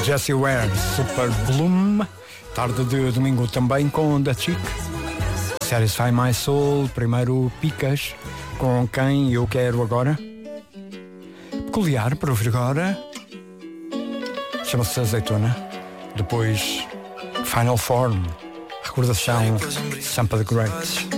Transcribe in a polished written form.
Jessie Ware, Super Bloom. Tarde de domingo também com The Chick. Satisfy My Soul. Primeiro Picas, com Quem Eu Quero Agora. Peculiar, para ouvir agora, chama-se Azeitona. Depois Final Form, recordação Sampa the Great.